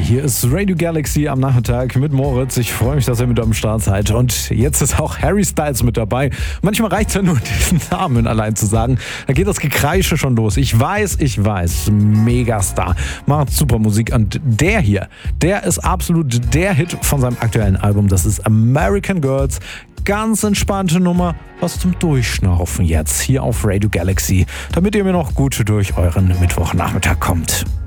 Hier ist Radio Galaxy am Nachmittag mit Moritz. Ich freue mich, dass ihr mit am Start seid. Und jetzt ist auch Harry Styles mit dabei. Manchmal reicht es ja nur, diesen Namen allein zu sagen. Da geht das Gekreische schon los. Ich weiß. Megastar. Macht super Musik. Und der hier, der ist absolut der Hit von seinem aktuellen Album. Das ist American Girls. Ganz entspannte Nummer. Was zum Durchschnaufen jetzt hier auf Radio Galaxy, damit ihr mir noch gut durch euren Mittwochnachmittag kommt.